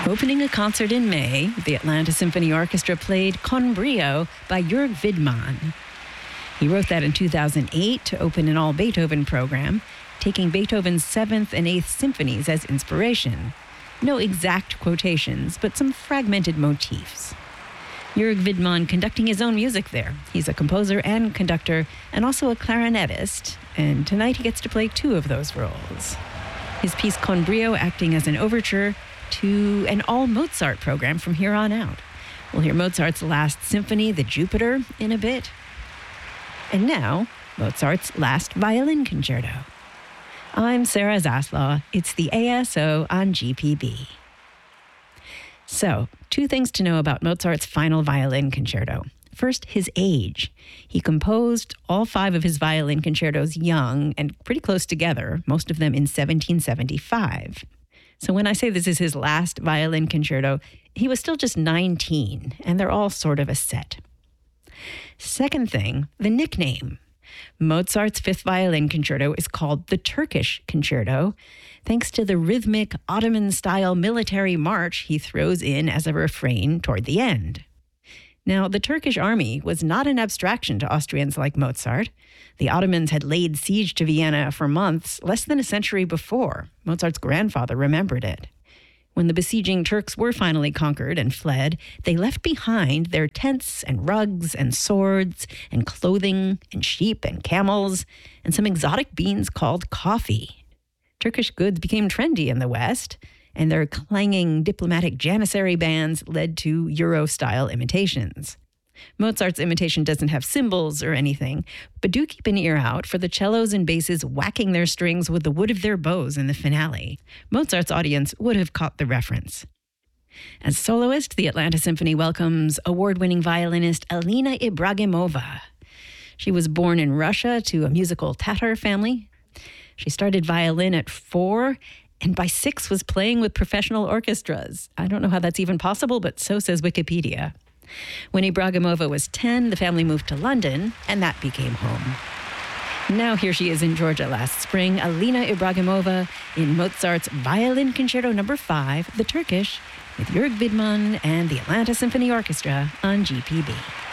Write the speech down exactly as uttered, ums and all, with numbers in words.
Opening a concert in May, the Atlanta Symphony Orchestra played Con Brio by Jörg Widmann. He wrote that in two thousand eight to open an all-Beethoven program, taking Beethoven's seventh and eighth symphonies as inspiration. No exact quotations, but some fragmented motifs. Jörg Widmann conducting his own music there. He's a composer and conductor, and also a clarinetist, and tonight he gets to play two of those roles. His piece Con Brio acting as an overture to an all-Mozart program from here on out. We'll hear Mozart's last symphony, the Jupiter, in a bit. And now, Mozart's last violin concerto. I'm Sarah Zaslaw. It's the A S O on G P B. So, two things to know about Mozart's final violin concerto. First, his age. He composed all five of his violin concertos young and pretty close together, most of them in seventeen seventy-five. So when I say this is his last violin concerto, he was still just nineteen, and they're all sort of a set. Second thing, the nickname. Mozart's fifth violin concerto is called the Turkish Concerto, thanks to the rhythmic Ottoman-style military march he throws in as a refrain toward the end. Now, the Turkish army was not an abstraction to Austrians like Mozart. The Ottomans had laid siege to Vienna for months, less than a century before. Mozart's grandfather remembered it. When the besieging Turks were finally conquered and fled, they left behind their tents and rugs and swords and clothing and sheep and camels and some exotic beans called coffee. Turkish goods became trendy in the West, and their clanging diplomatic Janissary bands led to Euro-style imitations. Mozart's imitation doesn't have cymbals or anything, but do keep an ear out for the cellos and basses whacking their strings with the wood of their bows in the finale. Mozart's audience would have caught the reference. As soloist, the Atlanta Symphony welcomes award-winning violinist Alina Ibragimova. She was born in Russia to a musical Tatar family. She started violin at four, and by six was playing with professional orchestras. I don't know how that's even possible, but so says Wikipedia. When Ibragimova was ten, the family moved to London, and that became home. Now here she is in Georgia last spring, Alina Ibragimova in Mozart's Violin Concerto Number five, the Turkish, with Jörg Widmann and the Atlanta Symphony Orchestra on G P B.